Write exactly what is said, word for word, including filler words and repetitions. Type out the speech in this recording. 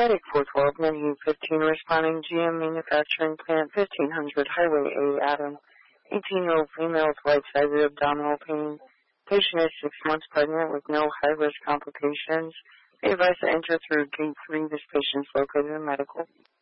Medic four twelve, negative fifteen, responding G M Manufacturing Plant, fifteen hundred Highway A, Adam. eighteen-year-old female with right-sided abdominal pain. Patient is six months pregnant with no high-risk complications. Be advised to enter through gate three. This patient is located in medical.